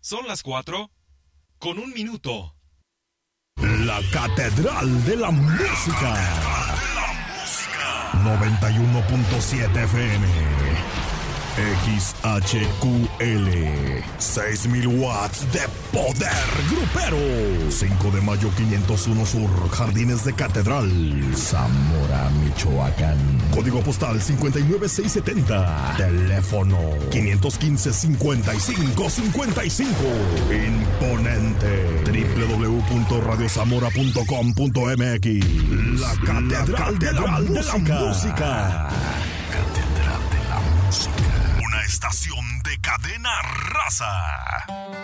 Son las 4:01. La Catedral de la Música. 91.7 FM. XHQL. 6,000 watts de poder grupero. 5 de mayo 501 Sur, Jardines de Catedral, Zamora, Michoacán. Código postal 59670. Teléfono 515-5555. Imponente. www.radiozamora.com.mx. La Catedral de la Música. Catedral de la Música. Una estación de Cadena Raza.